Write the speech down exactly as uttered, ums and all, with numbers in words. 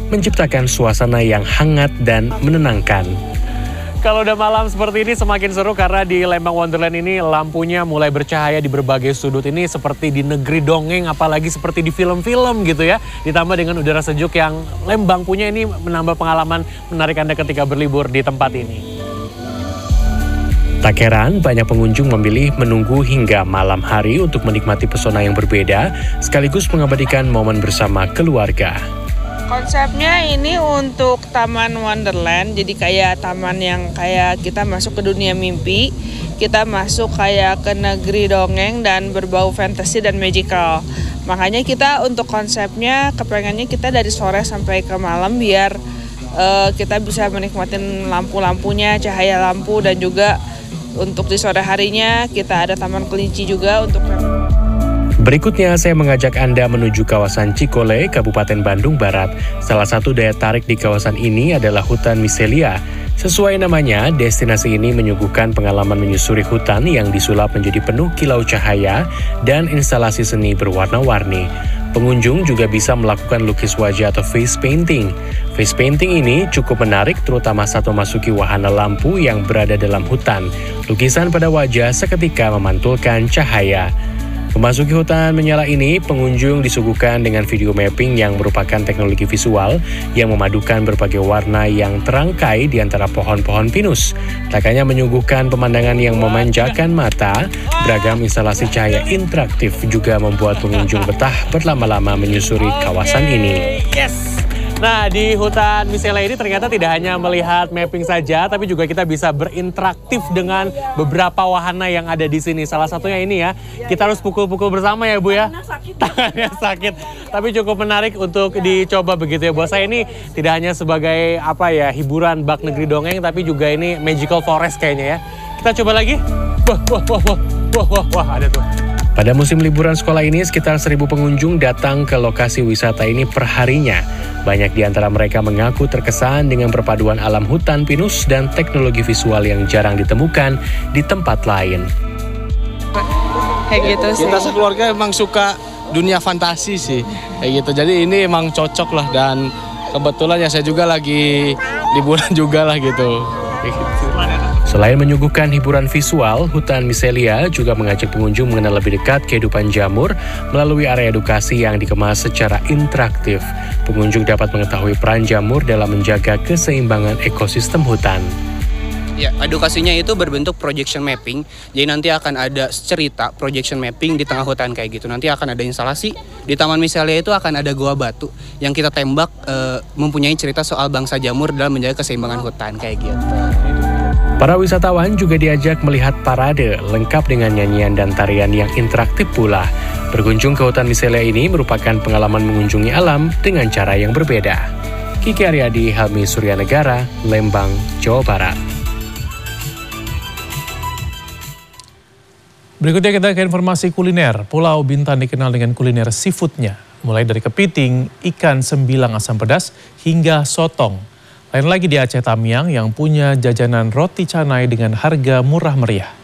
menciptakan suasana yang hangat dan menenangkan. Kalau udah malam seperti ini semakin seru karena di Lembang Wonderland ini lampunya mulai bercahaya di berbagai sudut. Ini seperti di negeri dongeng, apalagi seperti di film-film gitu ya. Ditambah dengan udara sejuk yang Lembang punya, ini menambah pengalaman menarik Anda ketika berlibur di tempat ini. Tak heran, banyak pengunjung memilih menunggu hingga malam hari untuk menikmati pesona yang berbeda, sekaligus mengabadikan momen bersama keluarga. Konsepnya ini untuk Taman Wonderland, jadi kayak taman yang kayak kita masuk ke dunia mimpi, kita masuk kayak ke negeri dongeng dan berbau fantasi dan magical. Makanya kita untuk konsepnya kepengennya kita dari sore sampai ke malam biar uh, kita bisa menikmatin lampu-lampunya, cahaya lampu, dan juga untuk di sore harinya kita ada taman kelinci juga untuk. Berikutnya saya mengajak Anda menuju kawasan Cikole, Kabupaten Bandung Barat. Salah satu daya tarik di kawasan ini adalah hutan Miselia. Sesuai namanya, destinasi ini menyuguhkan pengalaman menyusuri hutan yang disulap menjadi penuh kilau cahaya dan instalasi seni berwarna-warni. Pengunjung juga bisa melakukan lukis wajah atau face painting. Face painting ini cukup menarik terutama saat memasuki wahana lampu yang berada dalam hutan. Lukisan pada wajah seketika memantulkan cahaya. Memasuki hutan menyala ini, pengunjung disuguhkan dengan video mapping yang merupakan teknologi visual yang memadukan berbagai warna yang terangkai di antara pohon-pohon pinus. Tak hanya menyuguhkan pemandangan yang memanjakan mata, beragam instalasi cahaya interaktif juga membuat pengunjung betah berlama-lama menyusuri kawasan ini. Yes! Nah, di hutan Miselia ini ternyata tidak hanya melihat mapping saja, tapi juga kita bisa berinteraktif dengan beberapa wahana yang ada di sini. Salah satunya ini ya, kita harus pukul-pukul bersama ya Bu ya. Tangannya sakit. Tapi cukup menarik untuk dicoba begitu ya. Buat saya ini tidak hanya sebagai apa ya, hiburan bak negeri dongeng, tapi juga ini magical forest kayaknya ya. Kita coba lagi. Wah, wah, wah, wah, wah, wah, wah, ada tuh. Pada musim liburan sekolah ini, sekitar seribu pengunjung datang ke lokasi wisata ini perharinya. Banyak di antara mereka mengaku terkesan dengan perpaduan alam hutan pinus dan teknologi visual yang jarang ditemukan di tempat lain. Kayak gitu sih. Kita sekeluarga emang suka dunia fantasi sih, kayak gitu. Jadi ini emang cocok lah, dan kebetulan ya saya juga lagi liburan juga lah gitu. Kayak gitu. Selain menyuguhkan hiburan visual, hutan Miselia juga mengajak pengunjung mengenal lebih dekat kehidupan jamur melalui area edukasi yang dikemas secara interaktif. Pengunjung dapat mengetahui peran jamur dalam menjaga keseimbangan ekosistem hutan. Ya, edukasinya itu berbentuk projection mapping. Jadi nanti akan ada cerita projection mapping di tengah hutan kayak gitu. Nanti akan ada instalasi. Di Taman Miselia itu akan ada goa batu yang kita tembak e, mempunyai cerita soal bangsa jamur dalam menjaga keseimbangan hutan kayak gitu. Para wisatawan juga diajak melihat parade lengkap dengan nyanyian dan tarian yang interaktif pula. Berkunjung ke hutan Miselia ini merupakan pengalaman mengunjungi alam dengan cara yang berbeda. Kiki Aryadi, Helmi Suryanegara, Lembang, Jawa Barat. Berikutnya kita ke informasi kuliner. Pulau Bintan dikenal dengan kuliner seafoodnya. Mulai dari kepiting, ikan sembilang asam pedas, hingga sotong. Lain lagi di Aceh Tamiang yang punya jajanan roti canai dengan harga murah meriah.